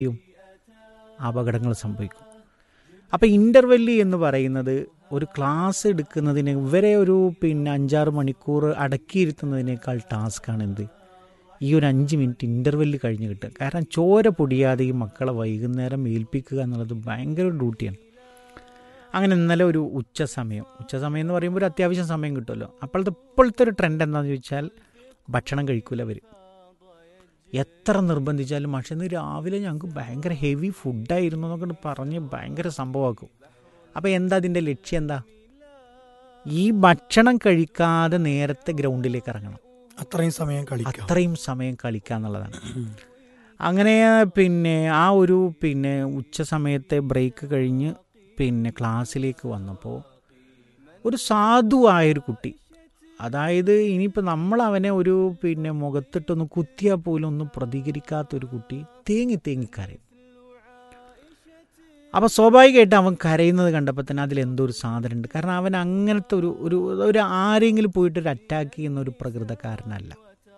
അപകടങ്ങൾ സംഭവിക്കും. അപ്പോൾ ഇൻ്റർവെല്ല് എന്ന് പറയുന്നത് ഒരു ക്ലാസ് എടുക്കുന്നതിന് ഇവരെ ഒരു 5-6 മണിക്കൂർ അടക്കിയിരുത്തുന്നതിനേക്കാൾ ടാസ്ക്കാണ് എന്ത് ഈ ഒരു 5 മിനിറ്റ് ഇൻ്റർവെല്ല് കഴിഞ്ഞ് കിട്ടുക. കാരണം ചോര പൊടിയാതെ ഈ മക്കളെ വൈകുന്നേരം ഏൽപ്പിക്കുക എന്നുള്ളത് ഭയങ്കര ഡ്യൂട്ടിയാണ്. അങ്ങനെ ഇന്നലെ ഒരു ഉച്ച സമയം എന്ന് പറയുമ്പോൾ ഒരു അത്യാവശ്യം സമയം കിട്ടുമല്ലോ. ഇപ്പോഴത്തെ ഒരു ട്രെൻഡ് എന്താണെന്ന് ചോദിച്ചാൽ ഭക്ഷണം കഴിക്കില്ല അവർ. എത്ര നിർബന്ധിച്ചാലും പക്ഷേ ഇന്ന് രാവിലെ ഞങ്ങൾക്ക് ഭയങ്കര ഹെവി ഫുഡായിരുന്നു എന്നൊക്കെ പറഞ്ഞ് ഭയങ്കര സംഭവമാക്കും. അപ്പോൾ എന്താ അതിൻ്റെ ലക്ഷ്യം എന്താ? ഈ ഭക്ഷണം കഴിക്കാതെ നേരത്തെ ഗ്രൗണ്ടിലേക്ക് ഇറങ്ങണം, അത്രയും സമയം കളിക്കുക എന്നുള്ളതാണ്. അങ്ങനെ ആ ഒരു ഉച്ച സമയത്തെ ബ്രേക്ക് കഴിഞ്ഞ് ക്ലാസ്സിലേക്ക് വന്നപ്പോൾ ഒരു സാധുവായൊരു കുട്ടി, അതായത് ഇനിയിപ്പോൾ നമ്മൾ അവനെ ഒരു മുഖത്തിട്ടൊന്ന് കുത്തിയാൽ പോലും ഒന്നും പ്രതികരിക്കാത്തൊരു കുട്ടി തേങ്ങി കരയും. അപ്പോൾ സ്വാഭാവികമായിട്ട് അവൻ കരയുന്നത് കണ്ടപ്പോൾ തന്നെ അതിലെന്തോ ഒരു സാധനമുണ്ട്. കാരണം അവൻ അങ്ങനത്തെ ഒരു ആരെങ്കിലും പോയിട്ടൊരു അറ്റാക്ക് ചെയ്യുന്ന ഒരു പ്രകൃതക്കാരനല്ല.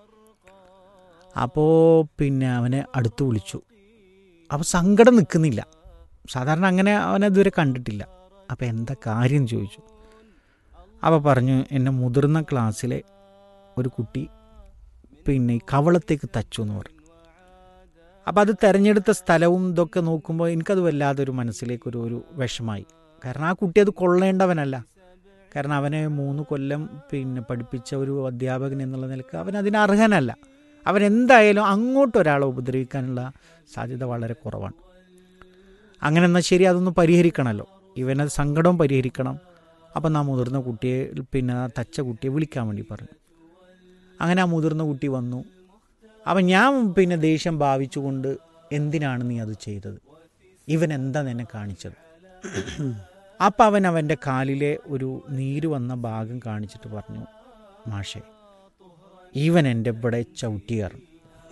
അപ്പോൾ അവനെ അടുത്ത് വിളിച്ചു. അപ്പോൾ സങ്കടം നിൽക്കുന്നില്ല. സാധാരണ അങ്ങനെ അവനതുവരെ കണ്ടിട്ടില്ല. അപ്പോൾ എന്താ കാര്യം ചോദിച്ചു. അപ്പോൾ പറഞ്ഞു, എന്നെ മുതിർന്ന ക്ലാസ്സിലെ ഒരു കുട്ടി ഈ കവളത്തേക്ക് തച്ചു എന്ന് പറഞ്ഞു. അപ്പോൾ അത് തിരഞ്ഞെടുത്ത സ്ഥലവും ഇതൊക്കെ നോക്കുമ്പോൾ എനിക്കത് വല്ലാതൊരു മനസ്സിലേക്കൊരു വിഷമായി. കാരണം ആ കുട്ടി അത് കൊള്ളേണ്ടവനല്ല. കാരണം അവനെ 3 കൊല്ലം പഠിപ്പിച്ച ഒരു അധ്യാപകൻ എന്നുള്ള നിലക്ക് അവൻ അതിന് അർഹനല്ല. അവനെന്തായാലും അങ്ങോട്ടൊരാളെ ഉപദ്രവിക്കാനുള്ള സാധ്യത വളരെ കുറവാണ്. അങ്ങനെ എന്നാൽ ശരി, അതൊന്ന് പരിഹരിക്കണമല്ലോ, ഇവനത് സങ്കടവും പരിഹരിക്കണം. അപ്പം ആ മുതിർന്ന കുട്ടിയെ ആ തച്ച കുട്ടിയെ വിളിക്കാൻ വേണ്ടി പറഞ്ഞു. അങ്ങനെ ആ മുതിർന്ന കുട്ടി വന്നു. അപ്പം ഞാൻ ദേഷ്യം ഭാവിച്ചുകൊണ്ട്, എന്തിനാണ് നീ അത് ചെയ്തത്? ഇവൻ എന്താ നിന്നെ കാണിച്ചത്? അപ്പം അവൻ്റെ കാലിലെ ഒരു നീര് വന്ന ഭാഗം കാണിച്ചിട്ട് പറഞ്ഞു, മാഷേ, ഇവൻ എൻ്റെ ഇവിടെ ചവിട്ടിയാറും.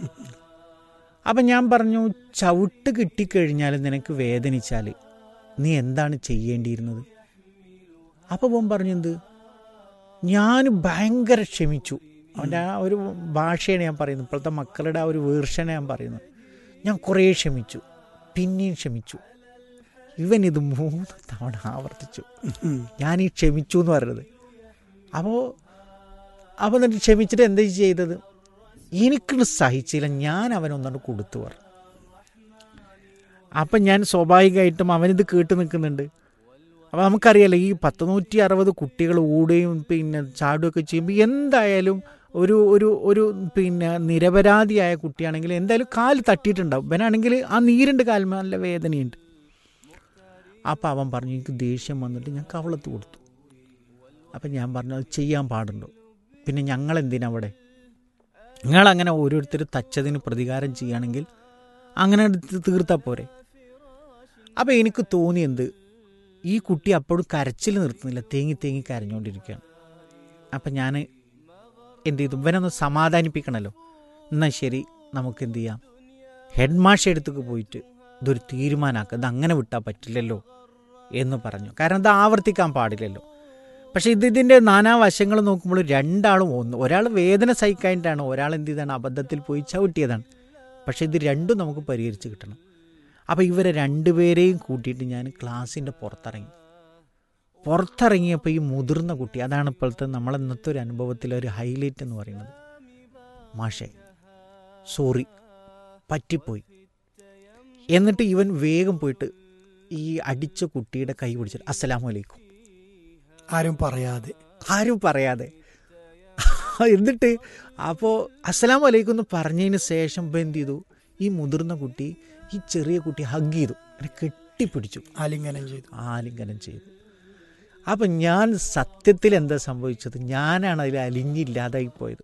അപ്പം ഞാൻ പറഞ്ഞു, ചവിട്ട് കിട്ടിക്കഴിഞ്ഞാൽ നിനക്ക് വേദനിച്ചാൽ നീ എന്താണ് ചെയ്യേണ്ടിയിരുന്നത്? അപ്പോൾ അവൻ പറഞ്ഞത്, ഞാൻ ഭയങ്കര ക്ഷമിച്ചു. അവൻ്റെ ആ ഒരു ഭാഷയാണ് ഞാൻ പറയുന്നത്, ഇപ്പോഴത്തെ മക്കളുടെ ആ ഒരു വേർഷനെ ഞാൻ പറയുന്നത്. ഞാൻ കുറേ ക്ഷമിച്ചു, പിന്നെയും ക്ഷമിച്ചു. ഇവൻ ഇത് 3 തവണ ആവർത്തിച്ചു. ഞാൻ ഈ ക്ഷമിച്ചു എന്ന് പറയുന്നത്. അപ്പോൾ എന്നിട്ട് ക്ഷമിച്ചിട്ട് എന്താ ചെയ്തത്? എനിക്കിത് സഹിച്ചില്ല, ഞാൻ അവനൊന്നാണ് കൊടുത്തു പറഞ്ഞു. അപ്പം ഞാൻ സ്വാഭാവികമായിട്ടും അവനിത് കേട്ട് നിൽക്കുന്നുണ്ട്. അപ്പോൾ നമുക്കറിയാലോ, ഈ 160 കുട്ടികൾ ഓടുകയും ചാടുകയൊക്കെ ചെയ്യുമ്പോൾ എന്തായാലും ഒരു നിരപരാധിയായ കുട്ടിയാണെങ്കിൽ എന്തായാലും കാല് തട്ടിയിട്ടുണ്ടാവും. ഇവനാണെങ്കിൽ ആ നീരുണ്ട് കാലിൽ, നല്ല വേദനയുണ്ട്. അപ്പോൾ അവൻ പറഞ്ഞു, എനിക്ക് ദേഷ്യം വന്നിട്ട് ഞാൻ കവളത്ത് കൊടുത്തു. അപ്പം ഞാൻ പറഞ്ഞു, അത് ചെയ്യാൻ പാടുണ്ടോ? പിന്നെ ഞങ്ങളെന്തിനാ അവിടെ? നിങ്ങളങ്ങനെ ഓരോരുത്തർ തച്ചതിന് പ്രതികാരം ചെയ്യുകയാണെങ്കിൽ അങ്ങനെ തീർത്താൽ പോരെ. അപ്പോൾ എനിക്ക് തോന്നിയെന്ത്, ഈ കുട്ടി അപ്പോഴും കരച്ചിൽ നിർത്തുന്നില്ല, തേങ്ങി കരഞ്ഞുകൊണ്ടിരിക്കുകയാണ്. അപ്പം ഞാൻ എന്ത് ചെയ്തു, ഇവനൊന്ന് സമാധാനിപ്പിക്കണമല്ലോ. എന്നാൽ ശരി, നമുക്ക് എന്ത് ചെയ്യാം, ഹെഡ് മാഷ് അടുത്തേക്ക് പോയിട്ട് ഇതൊരു തീരുമാനമാക്കുക, ഇത് അങ്ങനെ വിട്ടാൽ പറ്റില്ലല്ലോ എന്ന് പറഞ്ഞു. കാരണം ഇത് ആവർത്തിക്കാൻ പാടില്ലല്ലോ. പക്ഷേ ഇതിൻ്റെ നാനാവശങ്ങൾ നോക്കുമ്പോൾ രണ്ടാളും ഒരാൾ വേദന സഹിക്കാനായിട്ടാണ്, ഒരാൾ എന്ത് ചെയ്താണ്, അബദ്ധത്തിൽ പോയി ചവിട്ടിയതാണ്. പക്ഷേ ഇത് രണ്ടും നമുക്ക് പരിഹരിച്ച് കിട്ടണം. അപ്പോൾ ഇവരെ 2 പേരെയും കൂട്ടിയിട്ട് ഞാൻ ക്ലാസ്സിൻ്റെ പുറത്തിറങ്ങിയപ്പോൾ ഈ മുതിർന്ന കുട്ടി, അതാണ് ഇപ്പോഴത്തെ നമ്മളെന്നത്തെ ഒരു അനുഭവത്തിലെ ഒരു ഹൈലൈറ്റ് എന്ന് പറയുന്നത്. മാഷേ, സോറി, പറ്റിപ്പോയി. എന്നിട്ട് ഇവൻ വേഗം പോയിട്ട് ഈ അടിച്ച കുട്ടിയുടെ കൈ പിടിച്ചിട്ട് അസ്സലാമു അലൈക്കും, ആരും പറയാതെ എന്നിട്ട് അപ്പോൾ അസ്സലാമു അലൈക്കും എന്ന് പറഞ്ഞതിന് ശേഷം എന്ത് ചെയ്തു, ഈ മുതിർന്ന കുട്ടി ഈ ചെറിയ കുട്ടി ഹഗ് ചെയ്തു, എന്നെ കെട്ടിപ്പിടിച്ചു, ആലിംഗനം ചെയ്തു. അപ്പം ഞാൻ സത്യത്തിൽ എന്താ സംഭവിച്ചത്, ഞാനാണ് അതിൽ അലിഞ്ഞില്ലാതായി പോയത്.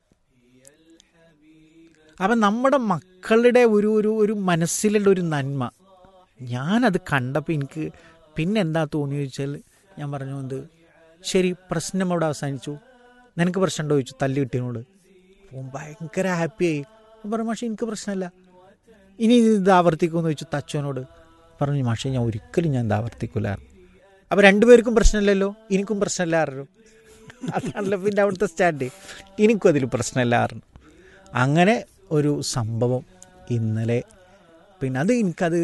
അപ്പം നമ്മുടെ മക്കളുടെ ഒരു മനസ്സിലുള്ള ഒരു നന്മ ഞാനത് കണ്ടപ്പോൾ എനിക്ക് പിന്നെ എന്താ തോന്നിയെന്ന് ചോദിച്ചാൽ, ഞാൻ പറഞ്ഞു, എന്ത് ശരി, പ്രശ്നം അവിടെ അവസാനിച്ചു, നിനക്ക് പ്രശ്നമുണ്ടോ ചോദിച്ചു, തല്ല് കിട്ടിയതിനോട്. അപ്പോൾ ഭയങ്കര ഹാപ്പിയായി. പറഞ്ഞു, മാഷേ എനിക്ക് പ്രശ്നമില്ല, ഇനി ഇത് ആവർത്തിക്കുമെന്ന് ചോദിച്ചു തച്ചോനോട്. പറഞ്ഞു, മാഷേ ഞാൻ ഒരിക്കലും ഇത് ആവർത്തിക്കില്ല. അപ്പോൾ 2 പേർക്കും പ്രശ്നമില്ലല്ലോ, എനിക്കും പ്രശ്നമില്ലാറോ. അതാണല്ലോ പിന്നെ അവിടുത്തെ സ്റ്റാൻഡ്, എനിക്കും അതിൽ പ്രശ്നമില്ലാറുണ്ട്. അങ്ങനെ ഒരു സംഭവം ഇന്നലെ, പിന്നെ അത് എനിക്കത്